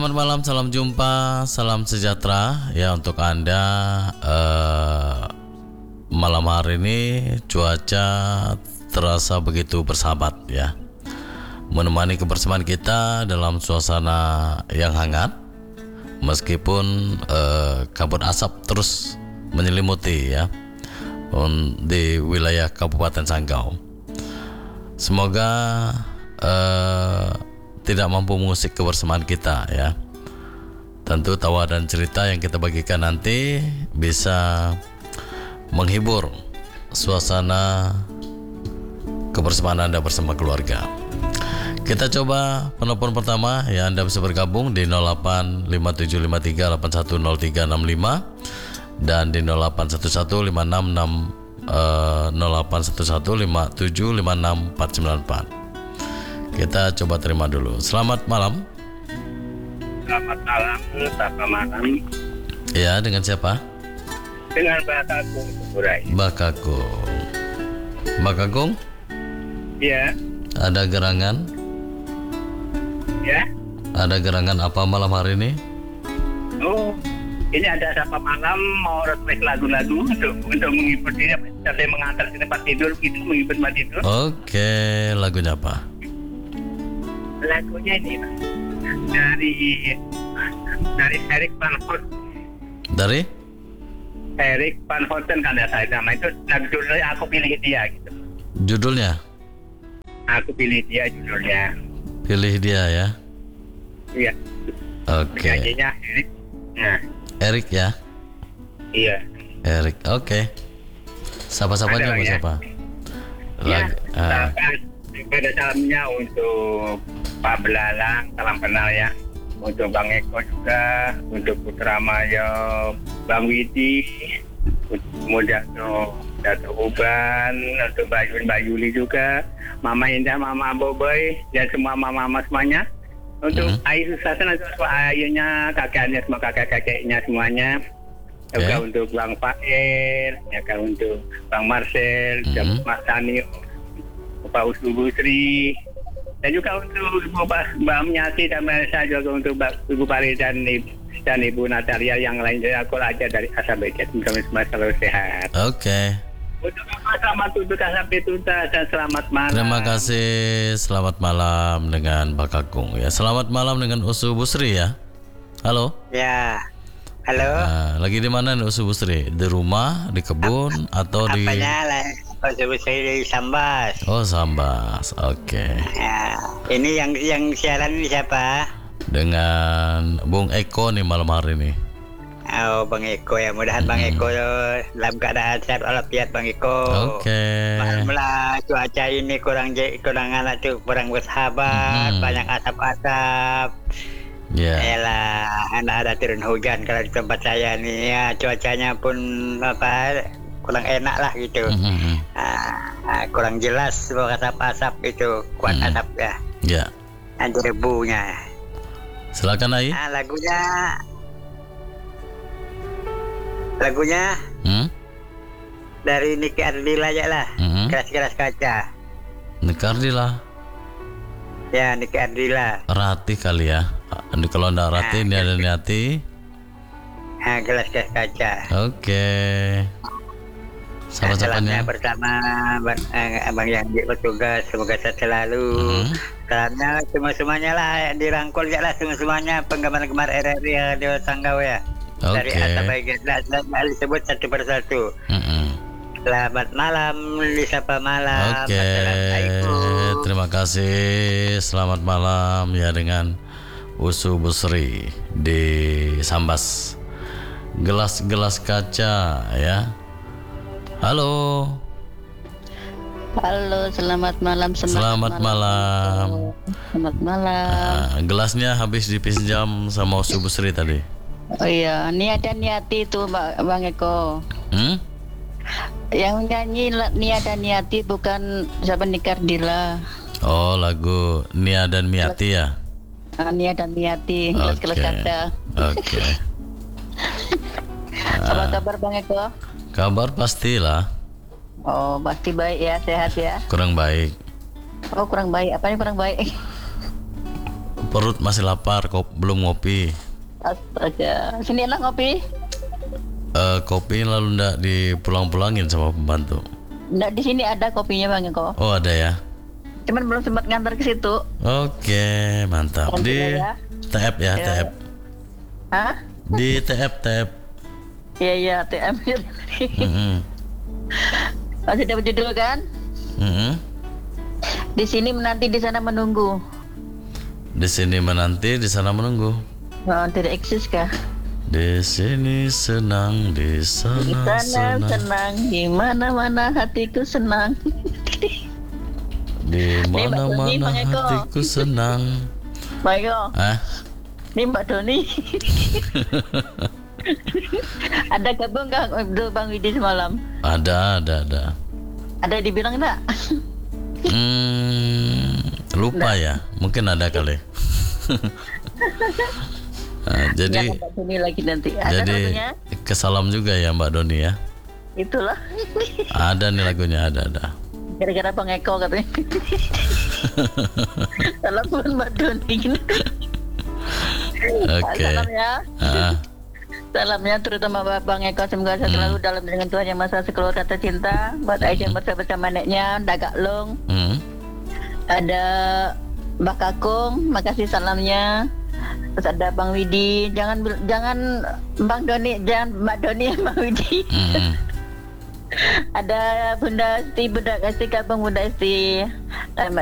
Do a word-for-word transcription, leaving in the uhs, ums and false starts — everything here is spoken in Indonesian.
Selamat malam, salam jumpa, salam sejahtera ya untuk Anda. eh, Malam hari ini cuaca terasa begitu bersahabat ya, menemani kebersamaan kita dalam suasana yang hangat meskipun eh, kabut asap terus menyelimuti ya di wilayah Kabupaten Sanggau. Semoga eh, tidak mampu mengusik kebersamaan kita ya. Tentu tawa dan cerita yang kita bagikan nanti bisa menghibur suasana kebersamaan Anda bersama keluarga. Kita coba penelpon pertama ya, Anda bisa bergabung di nol delapan lima tujuh lima tiga delapan satu nol tiga enam lima dan di nol delapan satu satu lima enam enam nol delapan satu satu lima tujuh lima enam empat sembilan empat. Kita coba terima dulu. Selamat malam. Selamat malam, selamat malam. Ya, dengan siapa? Dengan Mbak Kakung Burai. Mbak Kakung. Mbak Kakung? Ya. Ada gerangan? Ya. Ada gerangan apa malam hari ini? Oh, ini ada sapa malam mau request lagu-lagu untuk untuk menghibur diri, sampai mengantar ke tempat tidur gitu, menghibur tempat tidur. Oke, lagunya apa? Lagunya ini dari dari Erik Van Houten. Dari? Erik Van Houten kan ada saya nama itu, lagu judulnya Aku Pilih Dia gitu. Judulnya? Aku Pilih Dia judulnya. Pilih Dia ya. Iya. Oke. Penyanyinya Erik. Nah. Erik ya. Iya. Erik. Oke. Siapa-siapa aja ya? siapa? Ya. Lag- ah. Ada salamnya untuk Pak Belalang, salam kenal ya. Untuk Bang Eko juga, untuk Putra Mayo, Bang Widi, kemudian untuk Dato' Uban, untuk Mbak Yun, Mbak Yuli juga, Mama Indah, Mama Boboy, dan semua mama-mama semuanya. Untuk Mm-hmm. Ayu Susasan, untuk ayahnya, kakaknya, semua kakak-kakaknya semuanya. Juga Okay. untuk Bang Fair, ya kan, untuk Bang Marcel, Mm-hmm. Mas Tani, Pak Usu Busri, dan juga untuk Ibu Mbak Myati dan Mbak Elsa, juga untuk Mbak Ibu Pari dan Ibu, dan Ibu Natalia yang lain. Jadi aku aja dari Asa Bejet. Kami semua selalu sehat. Oke. Untuk selamat untuk sampai tuntas dan selamat malam. Terima kasih. Selamat malam dengan Mbak Kakung ya. Selamat malam dengan Usu Busri ya. Halo. Ya. Halo. Nah, lagi di mana nih Usu Busri? Di rumah, di kebun, atau di? Apanya lah? Usu Busri di Sambas. Oh, Sambas. Oke. Ya. Ini yang yang siaran ini siapa? Dengan Bung Eko nih malam hari ini. Oh, Bang Eko ya. Mudahan Bang Hmm. Eko dalam keadaan sehat walafiat, Bang Eko. Oke. Malah cuaca ini kurang je- kurang anak tuh, kurang bersahabat, Hmm. banyak asap-asap. Ya. Elah, anak ada turun hujan kalau di tempat saya nih ya, cuacanya pun apa kurang enak lah gitu. Mhm. Ah, ah, kurang jelas asap-asap itu, kuat Hmm. asap ya. Ya. Ada debunya. Silakan Ai. Nah, lagunya lagunya Hmm? dari Niki Ardila aja lah. Mhm. Keras-keras kaca. Nekardila. Ya, Niki Ardila. Rati kali ya. Ini kalau ndak Rati, ini ada Niati. Nah, keras-keras kaca. Oke. Salamnya Siapa-siapanya? bersama Bang, eh, Abang yang bertugas, semoga sehat selalu. Mhm. Salamnya semua-semuanya lah, dirangkul ya lah semua-semuanya penggemar-gemar R R I Radio Sanggau ya. Dari Oke. atas bagian nah, disebut satu persatu. Mhm. Selamat malam, disapa malam. Oke, Assalamualaikum. terima kasih. Selamat malam ya dengan Usu Busri di Sambas. Gelas-gelas kaca ya. Halo. Halo, selamat malam. Selamat malam. Selamat malam. Nah, gelasnya habis dipinjam sama Usu Busri tadi. Oh iya, Nia dan Niati itu Mbak Bang Eko. Hmm? Yang nyanyi la- Nia dan Niati bukan siapa Nikardila. Oh, lagu Nia dan Miati ya. Ah, Nia dan Niati, Oke. kelas kaca. Oke. Apa kabar Bang Eko? Kabar pastilah. Oh, pasti baik ya, sehat ya. Kurang baik. Oh, kurang baik. Apanya kurang baik? perut masih lapar, kop, belum ngopi. Astaga. Sini lah ngopi. Eh, kopi lalu ndak dipulang-pulangin sama pembantu. Nggak, di sini ada kopinya Bang Eko. Oh ada ya. Cuman belum sempat ngantar ke situ. Oke, mantap. Nanti Di ya. T F ya, Ya. T F. Hah? Di T F, T F. Iya iya T M. Mm-mm. Masih dapat judul kan? Mm-mm. Di sini menanti, di sana menunggu. Di sini menanti, di sana menunggu. Oh, tidak eksis kah? Di sini senang, di Di sana sana senang. senang, di mana-mana hatiku senang. Di Mbak Doni, mana-mana Bang Eko. hatiku senang. Baik, Ah, ini Mbak Doni. Ada gabung nggak Abdul Bang Widi semalam? ada, ada, ada. Ada dibilang enggak? Hmm, lupa ya, mungkin ada kali. Nah, jadi, Mbak Doni lagi nanti. Ada jadi lagunya? kesalam juga ya Mbak Doni ya. Itulah. Ada nih lagunya, ada, ada. Gara-gara Bang Eko katanya. Salam buat Mbak Doni. Oke. Salam ya. Ah, Salamnya terutama buat Bang Eko, semoga sehat selalu dalam dengan Tuhan yang Maha Esa, sekeluarga tercinta. Buat Aisyah bersama neneknya, Dagak Long. hmm. Ada Mbak Kakung, makasih salamnya. Terus ada Bang Widi, jangan bil- jangan Bang Doni, jangan Mbak Doni, Bang Widi. Hmm. Ada Bunda Esti, Bunda Esti, Kabang Bunda Esti, eh, Mbak